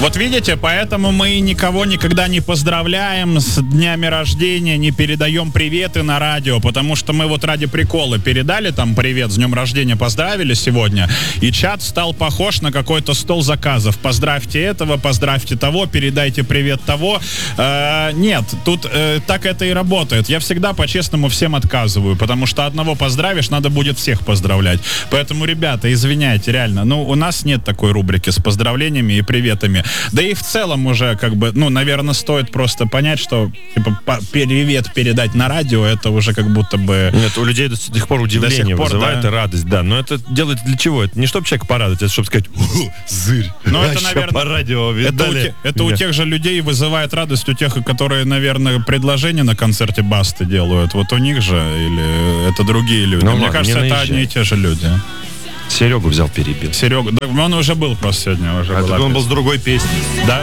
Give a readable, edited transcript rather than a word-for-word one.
Вот видите, поэтому мы никого никогда не поздравляем с днями рождения, не передаем приветы на радио, потому что мы вот ради прикола передали там привет, с днем рождения поздравили сегодня, и чат стал похож на какой-то стол заказов. Поздравьте этого, поздравьте того, передайте привет того. Нет, тут так это и работает. Я всегда по-честному всем отказываю, потому что одного поздравишь, надо будет всех поздравлять. Поэтому, ребята, извиняйте, реально, ну, у нас нет такой рубрики с поздравлениями и приветами. Да и в целом уже, как бы, ну, наверное, стоит просто понять, что, типа, привет передать на радио, это уже как будто бы... Нет, у людей до сих пор удивление вызывает, да? И радость, да. Но это делает для чего? Это не чтобы человека порадовать, это чтобы сказать, зырь. Ну, это, наверное, по радио видали. Это у тех же людей вызывает радость, у тех, которые, наверное, предложения на концерте Басты делают. Вот у них же, или это другие люди? Ну, мне ладно, кажется, это одни и те же люди. Серегу взял, перебил. Серега, да, он уже был просто сегодня. Уже он был с другой песней. Да?